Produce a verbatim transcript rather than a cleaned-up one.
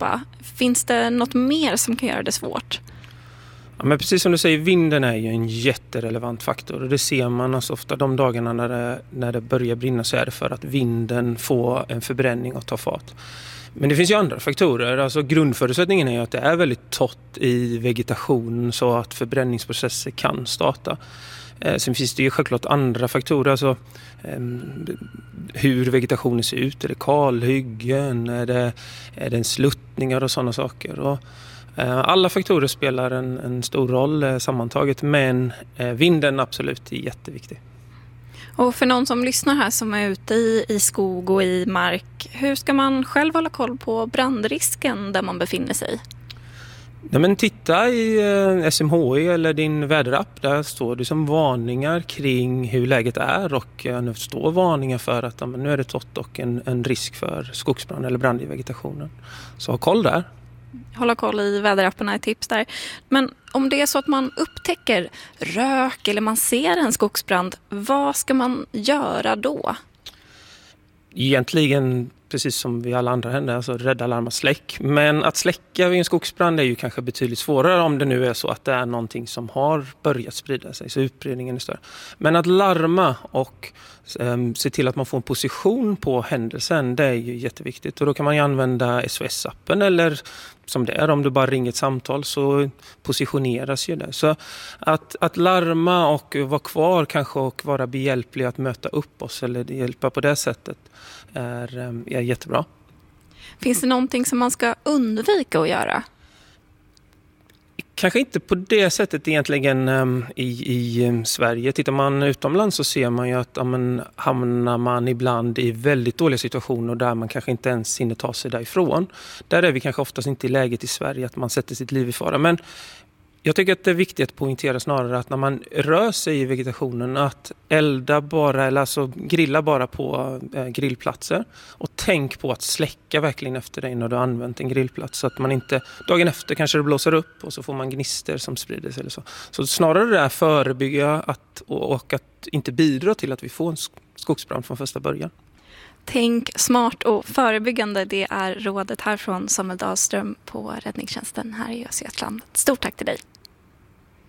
stoppa. Finns det något mer som kan göra det svårt? Ja, men precis som du säger, vinden är ju en jätterelevant faktor och det ser man alltså ofta de dagarna när det, när det börjar brinna, så är det för att vinden får en förbränning och tar fart. Men det finns ju andra faktorer. Alltså grundförutsättningen är att det är väldigt torrt i vegetationen så att förbränningsprocesser kan starta. Eh, sen finns det ju självklart andra faktorer. Alltså eh, hur vegetationen ser ut. Är det kalhyggen? Är det, är det en sluttningar och sådana saker? Och, eh, alla faktorer spelar en, en stor roll eh, sammantaget. Men eh, vinden absolut är jätteviktig. Och för någon som lyssnar här som är ute i, i skog och i mark, hur ska man själv hålla koll på brandrisken där man befinner sig? Nej, men titta i eh, S M H I eller din väderapp, där står det som varningar kring hur läget är och eh, nu står varningar för att ja, men nu är det torrt och en, en risk för skogsbrand eller brand i vegetationen. Så ha koll där. Hålla koll i väderapparna är tips där. Men om det är så att man upptäcker rök eller man ser en skogsbrand, vad ska man göra då? Egentligen precis som vid alla andra händer, alltså rädda, larma, släck. Men att släcka vid en skogsbrand är ju kanske betydligt svårare om det nu är så att det är någonting som har börjat sprida sig, så utbredningen är större. Men att larma och um, se till att man får en position på händelsen, det är ju jätteviktigt. Och då kan man ju använda S O S-appen eller som det är, om du bara ringer ett samtal så positioneras ju det. Så att, att larma och vara kvar kanske och vara behjälplig att möta upp oss eller hjälpa på det sättet är, är jättebra. Finns det någonting som man ska undvika att göra? Kanske inte på det sättet egentligen um, i, i um, Sverige. Tittar man utomlands så ser man ju att um, hamnar man ibland i väldigt dåliga situationer där man kanske inte ens hinner ta sig därifrån. Där är vi kanske oftast inte i läget i Sverige att man sätter sitt liv i fara. Men jag tycker att det är viktigt att poängtera snarare att när man rör sig i vegetationen att elda bara eller alltså grilla bara på eh, grillplatser och tänk på att släcka verkligen efter dig när du har använt en grillplats så att man inte dagen efter kanske det blåser upp och så får man gnister som sprider sig eller så. Så snarare det är förebygga att, och, och att inte bidra till att vi får en skogsbrand från första början. Tänk smart och förebyggande, det är rådet här från Samuel Dahlström på Räddningstjänsten här i Östergötland. Stort tack till dig.